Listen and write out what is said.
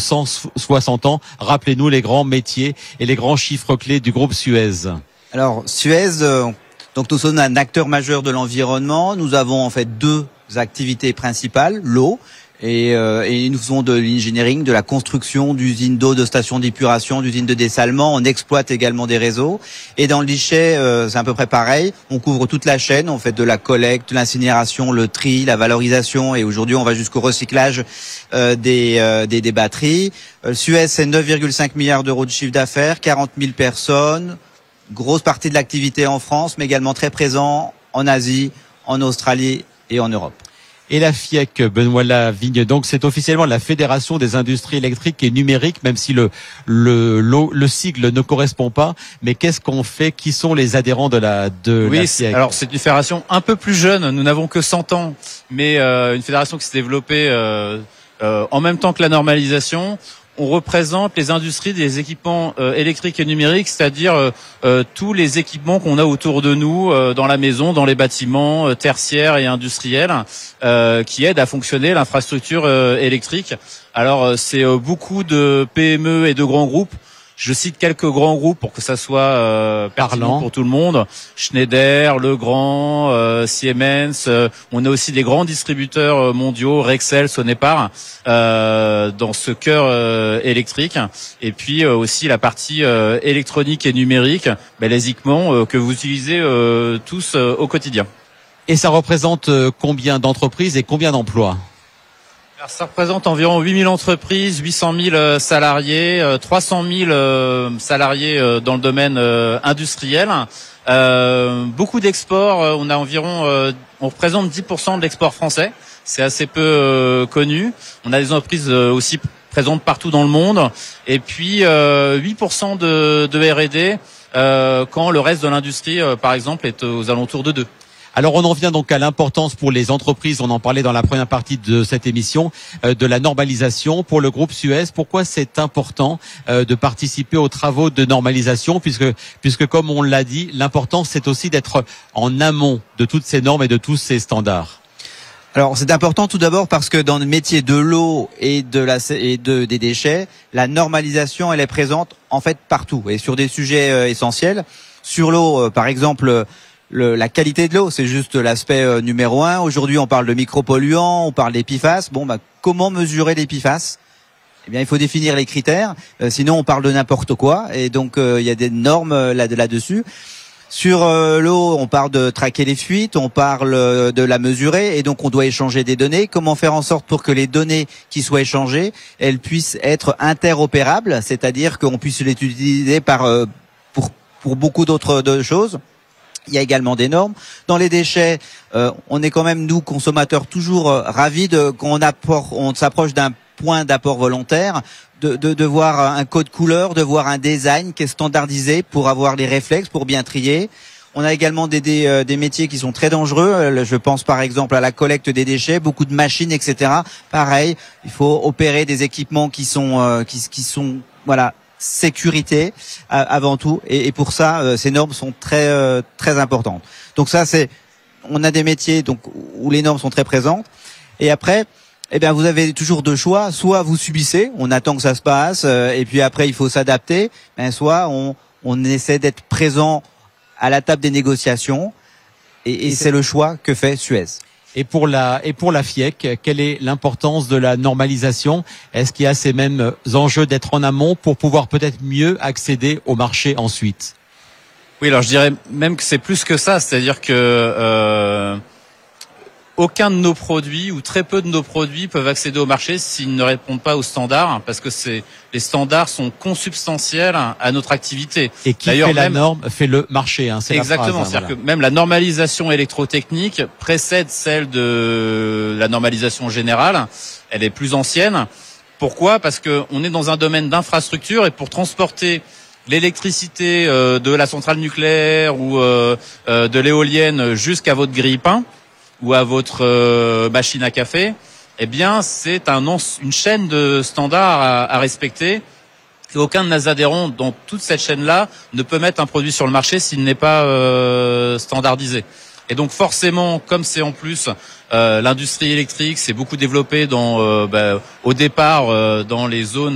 160 ans. Rappelez-nous les grands métiers et les grands chiffres clés du groupe Suez. Alors Suez, donc nous sommes un acteur majeur de l'environnement. Nous avons en fait deux activités principales, l'eau. Et nous faisons de l'engineering, de la construction d'usines d'eau, de stations d'épuration, d'usines de dessalement. On exploite également des réseaux. Et dans le déchet, c'est à peu près pareil. On couvre toute la chaîne. On fait de la collecte, de l'incinération, le tri, la valorisation. Et aujourd'hui, on va jusqu'au recyclage des batteries. Suez, c'est 9,5 milliards d'euros de chiffre d'affaires, 40 000 personnes. Grosse partie de l'activité en France, mais également très présent en Asie, en Australie et en Europe. Et la FIEC, Benoît Lavigne, donc c'est officiellement la Fédération des industries électriques et numériques, même si le sigle ne correspond pas. Mais qu'est-ce qu'on fait? Qui sont les adhérents de la FIEC? Alors c'est une fédération un peu plus jeune. Nous n'avons que 100 ans, mais une fédération qui s'est développée en même temps que la normalisation. On représente les industries des équipements électriques et numériques, c'est-à-dire tous les équipements qu'on a autour de nous, dans la maison, dans les bâtiments tertiaires et industriels, qui aident à fonctionner l'infrastructure électrique. Alors c'est beaucoup de PME et de grands groupes. Je cite quelques grands groupes pour que ça soit pertinent pour tout le monde. Schneider, Legrand, Siemens. On a aussi des grands distributeurs mondiaux, Rexel, Sonepar, dans ce cœur électrique. Et puis aussi la partie électronique et numérique, les équipements que vous utilisez tous au quotidien. Et ça représente combien d'entreprises et combien d'emplois? Alors, ça représente environ 8000 entreprises, 800 000 salariés, 300 000 salariés dans le domaine industriel. Beaucoup d'exports, on a environ, on représente 10% de l'export français. C'est assez peu connu. On a des entreprises aussi présentes partout dans le monde. Et puis 8% de R&D quand le reste de l'industrie, par exemple, est aux alentours de 2%. Alors on en vient donc à l'importance pour les entreprises, on en parlait dans la première partie de cette émission, de la normalisation pour le groupe Suez. Pourquoi c'est important de participer aux travaux de normalisation, puisque comme on l'a dit, l'important c'est aussi d'être en amont de toutes ces normes et de tous ces standards. Alors c'est important tout d'abord parce que dans le métier de l'eau et des déchets, la normalisation elle est présente en fait partout et sur des sujets essentiels. Sur l'eau, par exemple, la qualité de l'eau, c'est juste l'aspect numéro 1. Aujourd'hui, on parle de micropolluants, on parle des PFAS. Comment mesurer les PFAS? Eh bien, il faut définir les critères. Sinon, on parle de n'importe quoi. Et donc, il y a des normes là-dessus. Sur l'eau, on parle de traquer les fuites, on parle de la mesurer. Et donc, on doit échanger des données. Comment faire en sorte pour que les données qui soient échangées, elles puissent être interopérables, c'est-à-dire qu'on puisse les utiliser pour beaucoup d'autres choses. Il y a également des normes. Dans les déchets, on est quand même, nous, consommateurs, toujours ravis qu'on s'approche d'un point d'apport volontaire, de voir un code couleur, de voir un design qui est standardisé pour avoir les réflexes, pour bien trier. On a également des métiers qui sont très dangereux. Je pense par exemple à la collecte des déchets, beaucoup de machines, etc. Pareil, il faut opérer des équipements qui sont sécurité avant tout, et pour ça ces normes sont très très importantes. Donc ça on a des métiers donc où les normes sont très présentes, et après vous avez toujours deux choix: soit vous subissez, on attend que ça se passe et puis après il faut s'adapter, soit on essaie d'être présent à la table des négociations, et c'est le choix que fait Suez. Et pour la FIEC, quelle est l'importance de la normalisation? Est-ce qu'il y a ces mêmes enjeux d'être en amont pour pouvoir peut-être mieux accéder au marché ensuite? Oui, alors je dirais même que c'est plus que ça, c'est-à-dire que aucun de nos produits ou très peu de nos produits peuvent accéder au marché s'ils ne répondent pas aux standards, parce que les standards sont consubstantiels à notre activité. Et qui fait la norme fait le marché, c'est exactement. C'est-à-dire que même la normalisation électrotechnique précède celle de la normalisation générale. Elle est plus ancienne. Pourquoi? Parce que on est dans un domaine d'infrastructure, et pour transporter l'électricité de la centrale nucléaire ou de l'éolienne jusqu'à votre grille-pain ou à votre machine à café, eh bien c'est une chaîne de standards à respecter. Et aucun de nos adhérents dans toute cette chaîne-là ne peut mettre un produit sur le marché s'il n'est pas standardisé. Et donc forcément, comme c'est en plus l'industrie électrique, c'est beaucoup développé au départ dans les zones